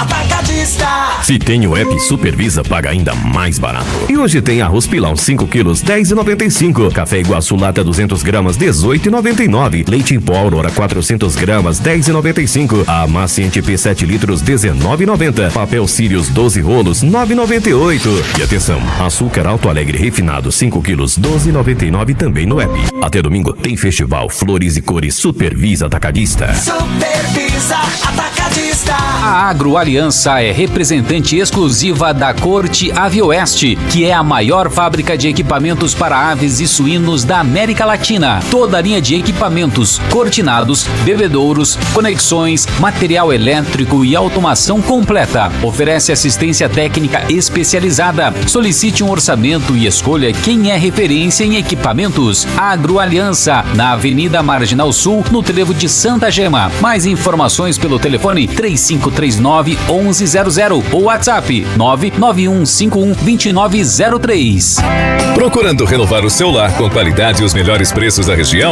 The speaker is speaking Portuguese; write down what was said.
Atacadista. Se tem o app Supervisa, paga ainda mais barato. E hoje tem arroz pilão 5 quilos, R$10,95. Café Iguaçu lata 200 gramas, R$18,99. Leite em pó Aurora 400 gramas, R$10,95. A Amaciante P 7 litros, R$19,90. Papel Sirius 12 rolos, R$9,98. E atenção, açúcar Alto Alegre refinado 5 quilos, R$12,99 também no app. Até domingo tem festival Flores e Cores Supervisa Atacadista. Supervisa Atacadista. A Agroaliança é representante exclusiva da Corte Avioeste, que é a maior fábrica de equipamentos para aves e suínos da América Latina. Toda a linha de equipamentos, cortinados, bebedouros, conexões, material elétrico e automação completa. Oferece assistência técnica especializada. Solicite um orçamento e escolha quem é referência em equipamentos. Agroaliança, na Avenida Marginal Sul, no trevo de Santa Gema. Mais informações pelo telefone 3539-1100 ou WhatsApp 99151-2903. Procurando renovar o seu lar com qualidade e os melhores preços da região?